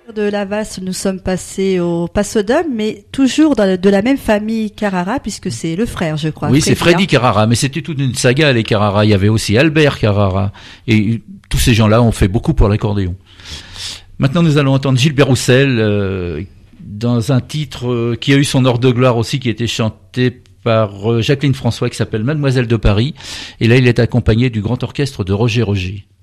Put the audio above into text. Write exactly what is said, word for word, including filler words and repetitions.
De la valse, nous sommes passés au Passodum, mais toujours dans le, de la même famille Carrara, puisque c'est le frère, je crois. Oui, c'est Freddy Carrara, mais c'était toute une saga, les Carrara. Il y avait aussi Albert Carrara. Et tous ces gens-là ont fait beaucoup pour l'accordéon. Maintenant, nous allons entendre Gilbert Roussel, euh, dans un titre euh, qui a eu son heure de gloire aussi, qui a été chanté par euh, Jacqueline François, qui s'appelle Mademoiselle de Paris. Et là, il est accompagné du grand orchestre de Roger Roger.